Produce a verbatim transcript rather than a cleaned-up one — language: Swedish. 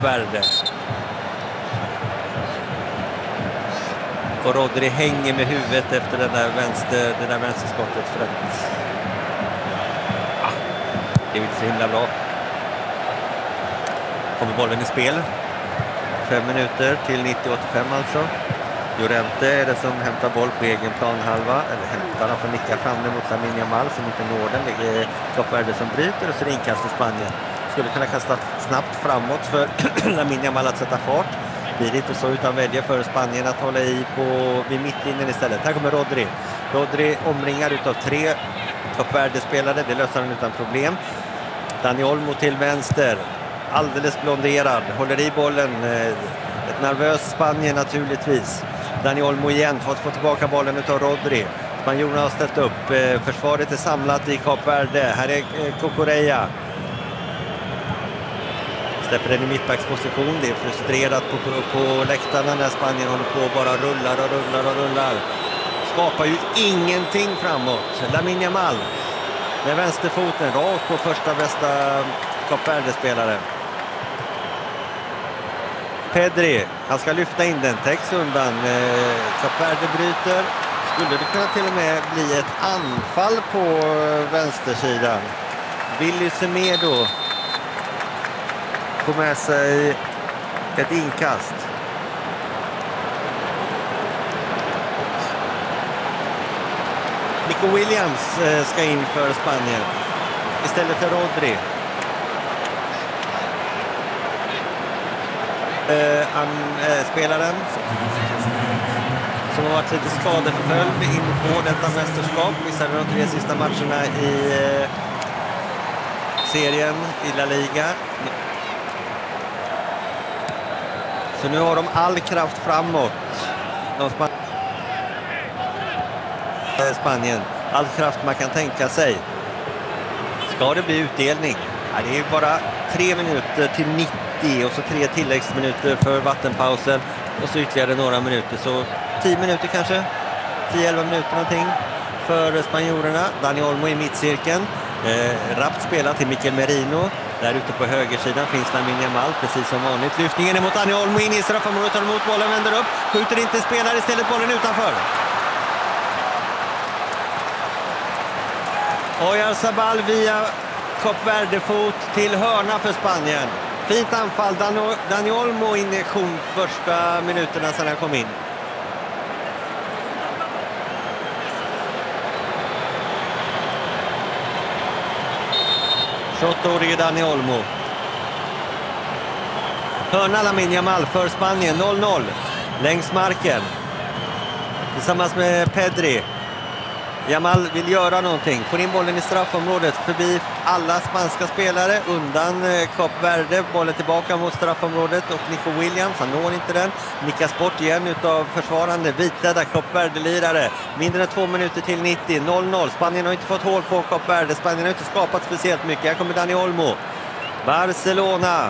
Värde. Och Rodri hänger med huvudet efter den där vänster, det där vänsterskottet för att ah, det är inte så himla bra. Kommer bollen i spel. Fem minuter till nittio åttiofem alltså. Llorente är det som hämtar boll på egen planhalva. Eller hämtar den för att nicka fram den mot Lamine Yamal som inte når den. Det är Cape Verde som bryter och så är det inkast i Spanien. Skulle kunna kasta snabbt framåt för Lamine Yamal att sätta fart. Blir det inte så utan väljer för Spanien att hålla i på vid mittlinjen istället. Här kommer Rodri. Rodri omringar utav tre Cape Verde-spelare. Det löser han utan problem. Dani Olmo till vänster. Alldeles blonderad. Håller i bollen. Ett nervös Spanien naturligtvis. Dani Olmo igen. Fått få tillbaka bollen utav Rodri. Spanjorerna har ställt upp. Försvaret är samlat i Cape Verde. Här är Cucurella. Släpper den i mittbacksposition. Det är frustrerat på, på, på läktarna när Spanien håller på och bara rullar och rullar och rullar. Skapar ju ingenting framåt. Lamine Yamal med vänsterfoten rakt på första bästa Cape Verde-spelare. Pedri, han ska lyfta in den, täcks undan. Cape Verde bryter. Skulle det kunna till och med bli ett anfall på vänstersidan. Willy Semedo får med sig ett inkast. Nico Williams ska in för Spanien istället för Rodri. Uh, han, uh, spelaren som har varit lite skadeförföljd in på detta mästerskap. Missade de tre sista matcherna i uh, serien i La Liga. Så nu har de all kraft framåt. De Span- Spanien. All kraft man kan tänka sig. Ska det bli utdelning? Ja, det är bara tre minuter till nittio och så tre tilläggsminuter för vattenpausen. Och så ytterligare några minuter. Så tio minuter kanske. tio elva minuter någonting för spanjorerna. Dani Olmo i mittcirkeln. Eh, rappt spelat till Mikel Merino. Där ute på högersidan finns Lamine Yamal, precis som vanligt. Lyftningen är mot Dani Olmo in i straffområdet, tar emot bollen, vänder upp. Skjuter inte, spelar istället bollen utanför. Oyarzabal via Cape Verde-fot till hörna för Spanien. Fint anfall, Dani, Dani Olmo injektion första minuterna sedan han kom in. tjugoåtta-årige Dani Olmo. Hörna Lamine Yamal för Spanien, noll noll. Längs marken. Tillsammans med Pedri. Yamal vill göra någonting. Får in bollen i straffområdet förbi alla spanska spelare. Undan Cape Verde. Bollen tillbaka mot straffområdet. Och Nico Williams, han når inte den. Nickas bort igen utav försvarande. Vitledda Cape Verde-lirare. Mindre än två minuter till nittio. noll noll. Spanien har inte fått hål på Cape Verde. Spanien har inte skapat speciellt mycket. Här kommer Dani Olmo. Barcelona.